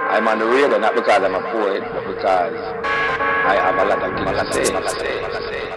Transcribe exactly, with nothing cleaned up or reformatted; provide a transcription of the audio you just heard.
I'm on the radio not because I'm a poet, but because I have a lot of things to say.